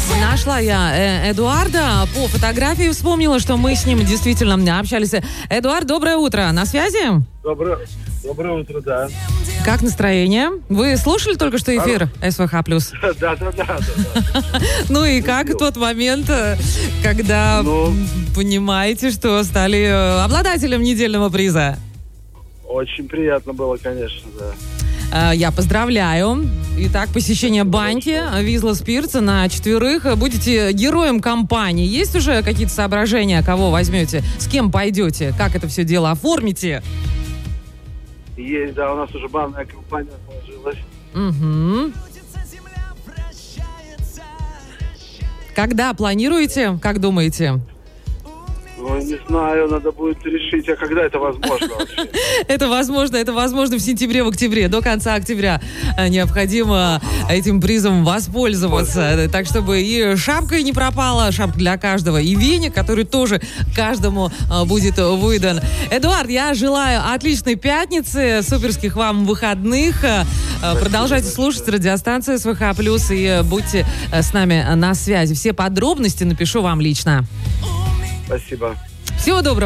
Нашла я Эдуарда. По фотографии вспомнила, что мы с ним действительно общались. Эдуард, доброе утро. На связи? Доброе утро, да. Как настроение? Вы слушали только что эфир СВХ+? Да. Ну и как тот момент, когда понимаете, что стали обладателем недельного приза? Очень приятно было, конечно, да. Я поздравляю. Итак, посещение банки Визла Спиртса на 4. Будете героем компании. Есть уже какие-то соображения, кого возьмете? С кем пойдете? Как это все дело оформите? Есть, да, у нас уже банная компания сложилась. Угу. Когда планируете? Как думаете? Ой, не знаю, надо будет решить, а когда это возможно вообще? Это возможно в сентябре, в октябре. До конца октября необходимо этим призом воспользоваться. Так, чтобы и шапка не пропала, шапка для каждого, и веник, который тоже каждому будет выдан. Эдуард, я желаю отличной пятницы, суперских вам выходных. Продолжайте слушать радиостанцию СВХ+, и будьте с нами на связи. Все подробности напишу вам лично. Спасибо. Всего доброго.